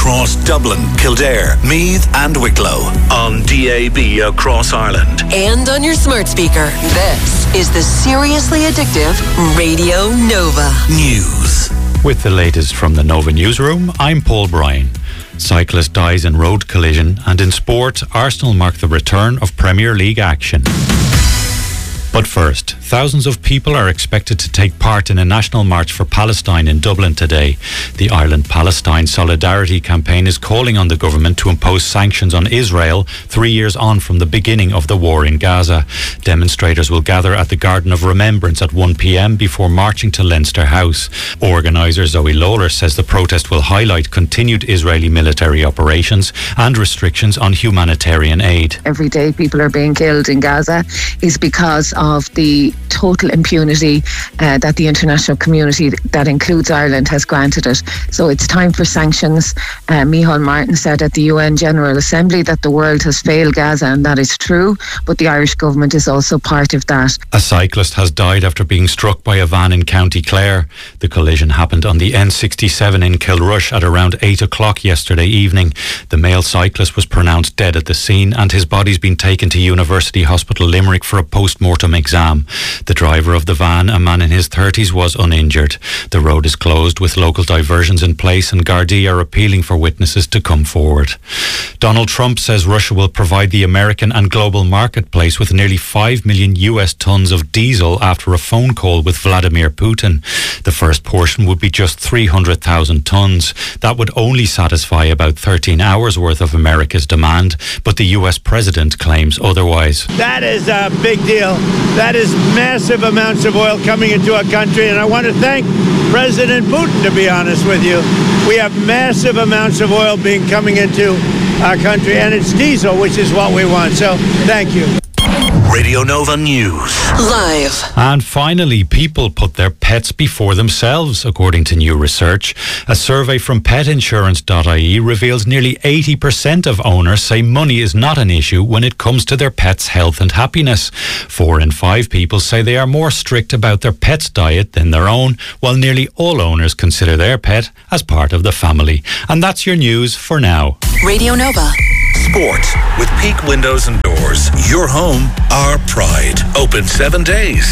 across Dublin, Kildare, Meath and Wicklow. On DAB across Ireland. And on your smart speaker. This is the Seriously Addictive Radio Nova. News. With the latest from the Nova Newsroom, I'm Paul Bryan. Cyclist dies in road collision, and in sport, Arsenal mark the return of Premier League action. But first, thousands of people are expected to take part in a national march for Palestine in Dublin today. The Ireland-Palestine Solidarity Campaign is calling on the government to impose sanctions on Israel 3 years on from the beginning of the war in Gaza. Demonstrators will gather at the Garden of Remembrance at 1 p.m. before marching to Leinster House. Organiser Zoe Lawler says the protest will highlight continued Israeli military operations and restrictions on humanitarian aid. Every day people are being killed in Gaza is because of the total impunity that the international community, that includes Ireland, has granted it. So it's time for sanctions. Micheál Martin said at the UN General Assembly that the world has failed Gaza, and that is true, but the Irish government is also part of that. A cyclist has died after being struck by a van in County Clare. The collision happened on the N67 in Kilrush at around 8 o'clock yesterday evening. The male cyclist was pronounced dead at the scene, and his body's been taken to University Hospital Limerick for a post-mortem exam. The driver of the van, a man in his 30s, was uninjured. The road is closed with local diversions in place, and Gardaí are appealing for witnesses to come forward. Donald Trump says Russia will provide the American and global marketplace with nearly 5 million US tons of diesel after a phone call with Vladimir Putin. The first portion would be just 300,000 tons. That would only satisfy about 13 hours worth of America's demand, but the US president claims otherwise. That is a big deal. That is massive amounts of oil coming into our country, and I want to thank President Putin, to be honest with you. We have massive amounts of oil coming into our country, and it's diesel, which is what we want. So, thank you. Radio Nova News. Live. And finally, people put their pets before themselves, according to new research. A survey from petinsurance.ie reveals nearly 80% of owners say money is not an issue when it comes to their pets' health and happiness. 4 in 5 people say they are more strict about their pet's diet than their own, while nearly all owners consider their pet as part of the family. And that's your news for now. Radio Nova. Sport with Peak Windows and Doors. Your home, our pride. Open 7 days.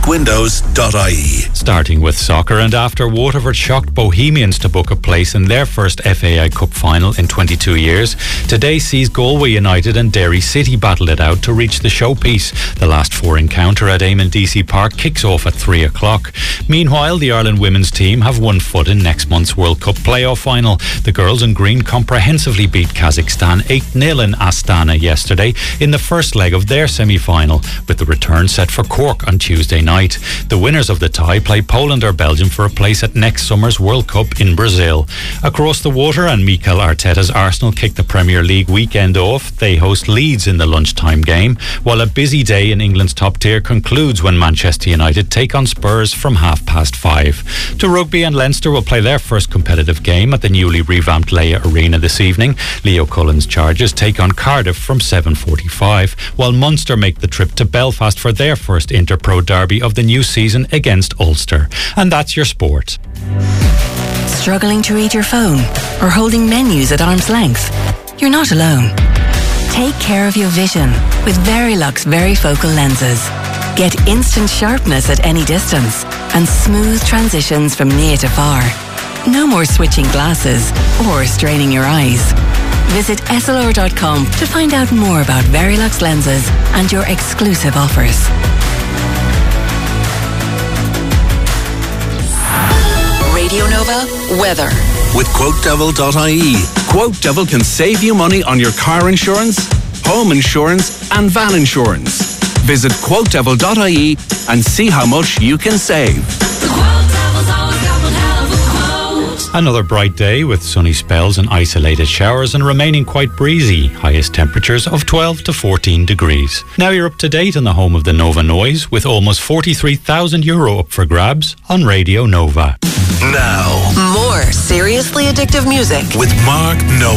peakwindows.ie. Starting with soccer, and after Waterford shocked Bohemians to book a place in their first FAI Cup final in 22 years, today sees Galway United and Derry City battle it out to reach the showpiece. The last 4 encounter at Eamon DC Park kicks off at 3 o'clock. Meanwhile, the Ireland women's team have 1 foot in next month's World Cup playoff final. The girls in green comprehensively beat Kazakhstan 8-0 in Astana yesterday in the first leg of their semi-final, with the return set for Cork on Tuesday night. The winners of the tie play Poland or Belgium for a place at next summer's World Cup in Brazil. Across the water, and Mikel Arteta's Arsenal kick the Premier League weekend off. They host Leeds in the lunchtime game, while a busy day in England's top tier concludes when Manchester United take on Spurs from 5:30. To rugby, and Leinster will play their first competitive game at the newly revamped Leia Arena this evening. Leo Cullen's Chargers take on Cardiff from 7:45, while Munster make the trip to Belfast for their first Interpro derby of the new season against Ulster. And that's your sport. Struggling to read your phone or holding menus at arm's length? You're not alone. Take care of your vision with Verilux Varifocal lenses. Get instant sharpness at any distance and smooth transitions from near to far. No more switching glasses or straining your eyes. Visit Essilor.com to find out more about Verilux lenses and your exclusive offers. Radio Nova weather. With QuoteDevil.ie. QuoteDevil can save you money on your car insurance, home insurance and van insurance. Visit QuoteDevil.ie and see how much you can save. Another bright day with sunny spells and isolated showers, and remaining quite breezy. Highest temperatures of 12 to 14 degrees. Now you're up to date on the home of the Nova Noise, with almost €43,000 up for grabs on Radio Nova. Now, more seriously addictive music with Mark Noble.